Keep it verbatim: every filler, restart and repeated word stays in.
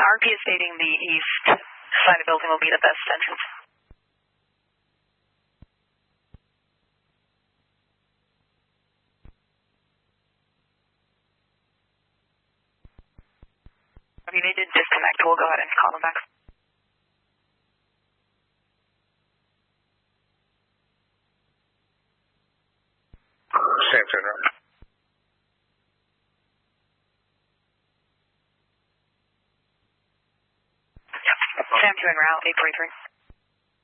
R P is stating the east side of the building will be the best entrance. If they did disconnect, we'll go ahead and call them back. Sam, turn around. Sam two en route, eight forty-three.